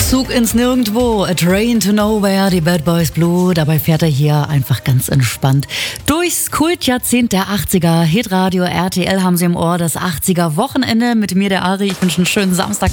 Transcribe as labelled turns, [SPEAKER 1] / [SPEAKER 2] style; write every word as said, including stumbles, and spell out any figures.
[SPEAKER 1] Zug ins Nirgendwo, A Train to Nowhere, die Bad Boys Blue. Dabei fährt er hier einfach ganz entspannt durchs Kultjahrzehnt der achtziger. Hitradio R T L haben Sie im Ohr, das achtziger Wochenende mit mir, der Ari. Ich wünsche einen schönen Samstag.